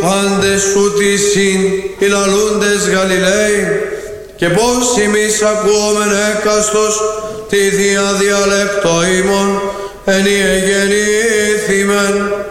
πάντες ούτισιν οι λαλούντες Γαλιλαίοι, και πως εμείς ακούομεν έκαστος τη διαδιαλεκτό ημών εν η εγεννήθημεν.